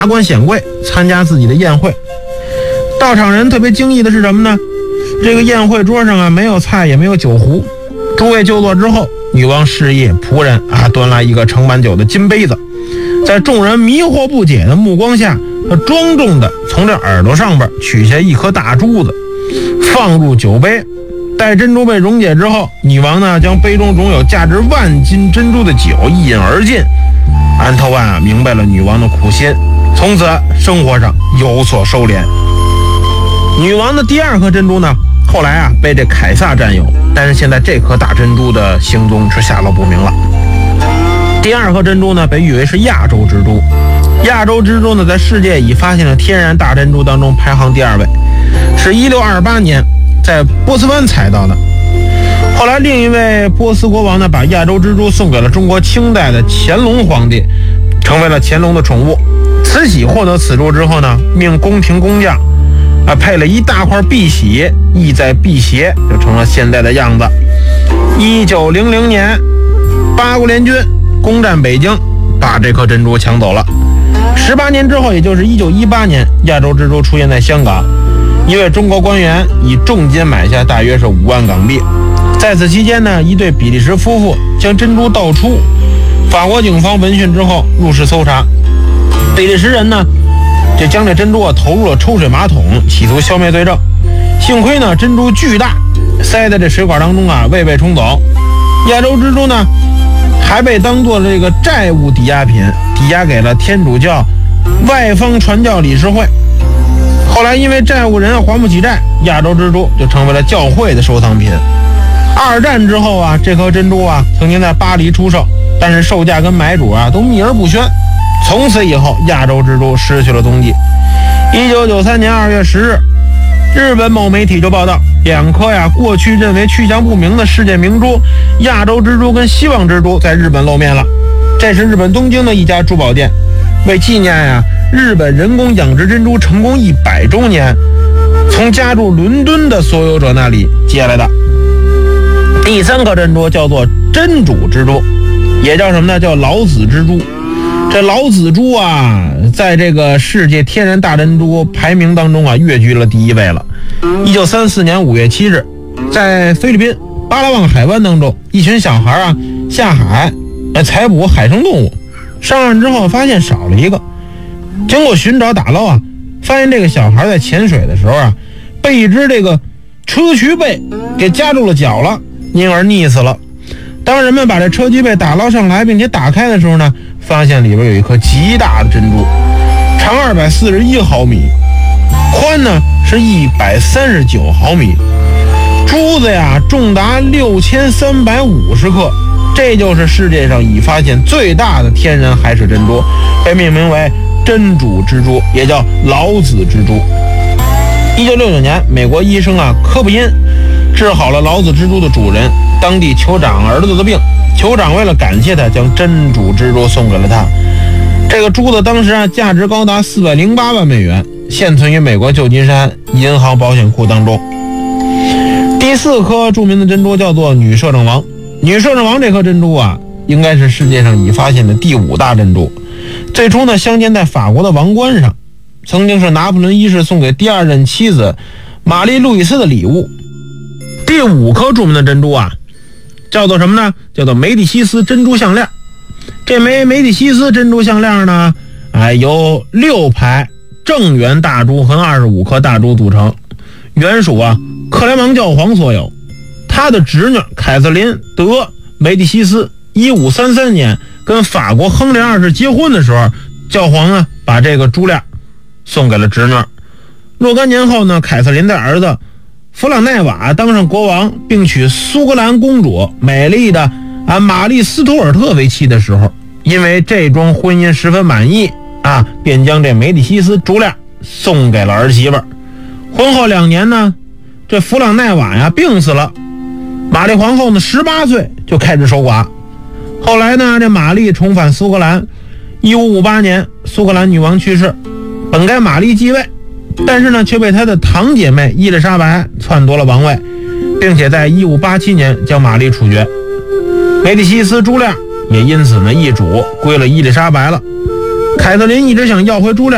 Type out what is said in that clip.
官显贵参加自己的宴会。到场人特别惊异的是什么呢？这个宴会桌上啊，没有菜也没有酒壶。诸位就座之后，女王示意仆人端来一个盛满酒的金杯子，在众人迷惑不解的目光下，她庄重地从这耳朵上边取下一颗大珠子，放入酒杯。待珍珠被溶解之后，女王呢将杯中容有价值万金珍珠的酒一饮而尽。安特万明白了女王的苦心，从此生活上有所收敛。女王的第二颗珍珠呢，后来被这凯撒占有，但是现在这颗大珍珠的行踪是下落不明了。第二颗珍珠呢，被誉为是亚洲之珠。亚洲之珠呢，在世界已发现的天然大珍珠当中排行第2位，是1628年在波斯湾采到的。后来另一位波斯国王呢，把亚洲之珠送给了中国清代的乾隆皇帝，成为了乾隆的宠物。慈禧获得此珠之后呢，命宫廷工匠配了一大块碧玺，意在辟邪，就成了现在的样子。1900年，八国联军攻占北京，把这颗珍珠抢走了。18年之后，也就是1918年，亚洲之珠出现在香港，一位中国官员以重金买下，大约是5万港币。在此期间呢，一对比利时夫妇将珍珠盗出，法国警方闻讯之后入室搜查，比利时人呢就将这珍珠投入了抽水马桶，企图消灭罪证。幸亏呢珍珠巨大，塞在这水管当中未被冲走。亚洲之珠呢还被当作这个债务抵押品，抵押给了天主教外方传教理事会。后来因为债务人还不起债，亚洲之珠就成为了教会的收藏品。二战之后这颗珍珠曾经在巴黎出售，但是售价跟买主都秘而不宣。从此以后，亚洲之珠失去了踪迹。1993年2月10日，日本某媒体就报道，2颗过去认为去向不明的世界明珠亚洲之珠跟希望之珠在日本露面了。这是日本东京的一家珠宝店为纪念日本人工养殖珍珠成功100周年，从家住伦敦的所有者那里接来的。第3颗珍珠叫做真主之珠，也叫什么呢？叫老子之珠。这老子珠在这个世界天然大珍珠排名当中跃居了第1位了。1934年5月7日，在菲律宾巴拉望海湾当中，一群小孩下海采捕海生动物，上岸之后发现少了一个。经过寻找打捞发现这个小孩在潜水的时候被一只这个砗磲贝给夹住了脚了，因而溺死了。当人们把这砗磲贝打捞上来并且打开的时候呢，发现里边有一颗极大的珍珠，长241毫米，宽呢是139毫米，珠子重达6350克，这就是世界上已发现最大的天然海水珍珠，被命名为真主之珠，也叫老子之珠。1969年，美国医生科布因治好了老子之珠的主人当地酋长儿子的病，酋长为了感谢他，将真主之珠送给了他。这个珠子当时价值高达408万美元，现存于美国旧金山银行保险库当中。第4颗著名的珍珠叫做女摄政王。女摄政王这颗珍珠应该是世界上已发现的第5大珍珠。最初呢，镶嵌在法国的王冠上，曾经是拿破仑一世送给第2任妻子玛丽路易斯的礼物。第5颗著名的珍珠叫做什么呢？叫做梅第西斯珍珠项链。这枚梅第西斯珍珠项链呢由6排正圆大珠和25颗大珠组成，原属克莱芒教皇所有。他的侄女凯瑟琳·德·梅第西斯1533年跟法国亨利2世结婚的时候，教皇呢把这个珠链送给了侄女。若干年后呢，凯瑟琳的儿子弗朗奈瓦当上国王，并娶苏格兰公主美丽的玛丽斯图尔特为妻的时候，因为这桩婚姻十分满意便将这梅第西斯珠链送给了儿媳妇。婚后2年呢，这弗朗奈瓦病死了，玛丽皇后呢18岁就开始守寡。后来呢，这玛丽重返苏格兰，1558年苏格兰女王去世，本该玛丽继位，但是呢却被她的堂姐妹伊丽莎白篡夺了王位，并且在1587年将玛丽处决。梅第西斯珠链也因此呢易主归了伊丽莎白了。凯瑟琳一直想要回珠链，